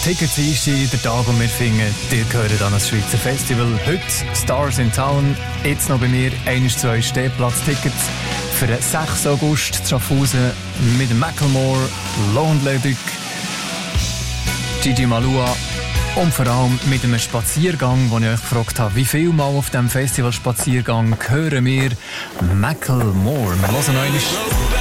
Tickets ist der Tag und wir finden, ihr gehört an das Schweizer Festival. Heute Stars in Town. Jetzt noch bei mir 1-2 Stehplatz-Tickets für den 6. August zu Schaffhausen mit dem Macklemore, Lonely Duck, Gigi Malua und vor allem mit einem Spaziergang, wo ich euch gefragt habe, wie viel Mal auf diesem Festival-Spaziergang hören wir Macklemore. Wir hören noch einmal.